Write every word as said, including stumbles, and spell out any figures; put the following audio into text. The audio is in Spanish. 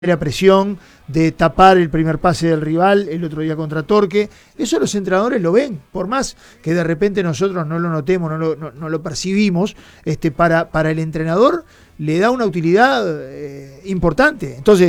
la presión, de tapar el primer pase del rival, el otro día contra Torque. Eso los entrenadores lo ven, por más que de repente nosotros no lo notemos, no lo, no, no lo percibimos, este, para, para el entrenador le da una utilidad eh, importante. Entonces,